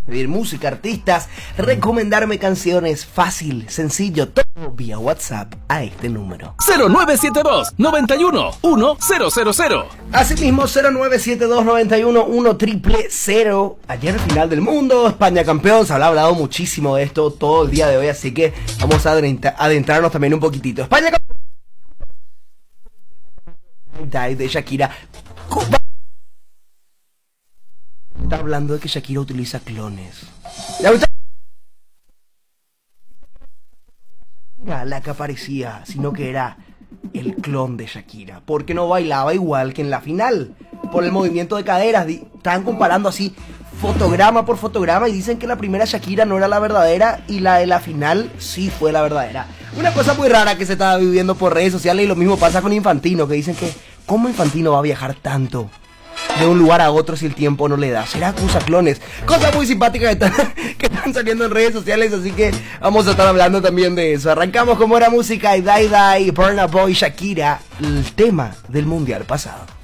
pedir música, artistas, recomendarme canciones, fácil, sencillo, todo vía WhatsApp a este número. 0972-91-1000. Asimismo, 0972-91-1000. Ayer final del mundo, España campeón, se habrá hablado muchísimo de esto todo el día de hoy, así que vamos a adentrarnos también un poquitito. España campeón de Shakira. Está hablando de que Shakira utiliza clones. La que aparecía, sino que era el clon de Shakira, porque no bailaba igual que en la final, por el movimiento de caderas. Estaban comparando así fotograma por fotograma y dicen que la primera Shakira no era la verdadera y la de la final sí fue la verdadera. Una cosa muy rara que se estaba viviendo por redes sociales, y lo mismo pasa con Infantino, que dicen que ¿cómo Infantino va a viajar tanto de un lugar a otro si el tiempo no le da? ¿Será que usa clones? Cosas muy simpáticas que están saliendo en redes sociales, así que vamos a estar hablando también de eso. Arrancamos con buena música y Die Die, Burna Boy, Shakira, el tema del mundial pasado.